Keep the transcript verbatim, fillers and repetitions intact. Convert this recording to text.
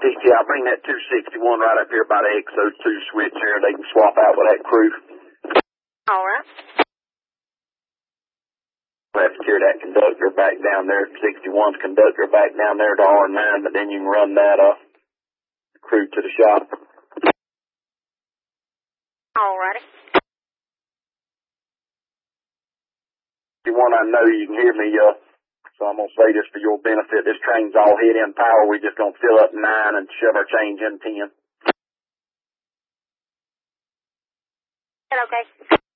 Yeah, I'll bring that two sixty-one right up here by the X O two switch here. They can swap out with that crew. All right. We'll have to carry that conductor back down there, sixty-one's conductor back down there to R nine, but then you can run that uh, crew to the shop. All righty. sixty-one, I know you can hear me, uh, so I'm going to say this for your benefit. This train's all head-end power. We're just going to fill up nine and shove our change in ten. Okay.